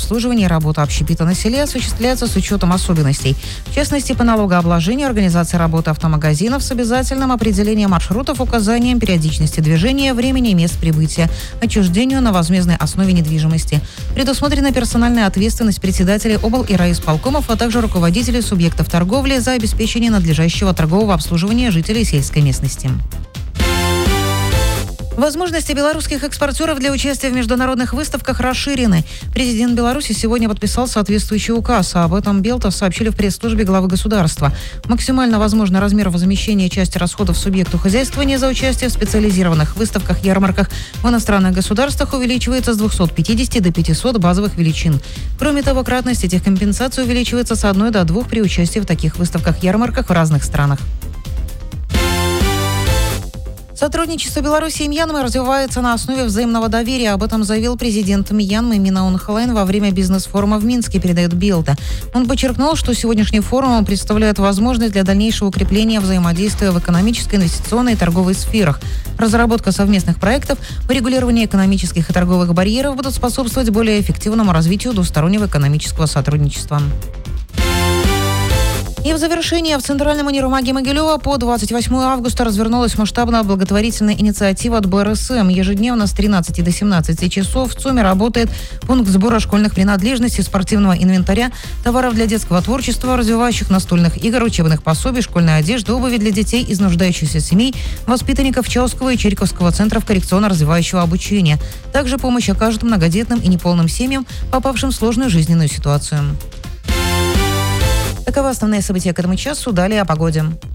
обслуживание и работа общепита на селе осуществляется с учетом особенностей. В частности, по налогообложению, организации работы автомагазинов с обязательным определением маршрутов, указанием периодичности движения, времени и мест прибытия, отчуждению на возмездной основе недвижимости. Предусмотрена персональная ответственность председателей обл. И райисполкомов, а также руководителей субъектов торговли за обеспечение надлежащего торгового обслуживания жителей сельской местности. Возможности белорусских экспортеров для участия в международных выставках расширены. Президент Беларуси сегодня подписал соответствующий указ, а об этом Белта сообщили в пресс-службе главы государства. Максимально возможный размер возмещения части расходов субъекту хозяйствования за участие в специализированных выставках, ярмарках в иностранных государствах увеличивается с 250 до 500 базовых величин. Кроме того, кратность этих компенсаций увеличивается с 1 до 2 при участии в таких выставках, ярмарках в разных странах. Сотрудничество Беларуси и Мьянмы развивается на основе взаимного доверия. Об этом заявил президент Мьянмы Мин Аун Hlaing во время бизнес-форума в Минске, передает Белта. Он подчеркнул, что сегодняшний форум представляет возможность для дальнейшего укрепления взаимодействия в экономической, инвестиционной и торговой сферах. Разработка совместных проектов, урегулирование экономических и торговых барьеров будут способствовать более эффективному развитию двустороннего экономического сотрудничества. И в завершение в Центральном универмаге Могилева по 28 августа развернулась масштабная благотворительная инициатива от БРСМ. Ежедневно с 13 до 17 часов в ЦУМе работает пункт сбора школьных принадлежностей, спортивного инвентаря, товаров для детского творчества, развивающих настольных игр, учебных пособий, школьной одежды, обуви для детей из нуждающихся семей, воспитанников Чауского и Чириковского центров коррекционно-развивающего обучения. Также помощь окажут многодетным и неполным семьям, попавшим в сложную жизненную ситуацию. Таковы основные события к этому часу. Далее о погоде.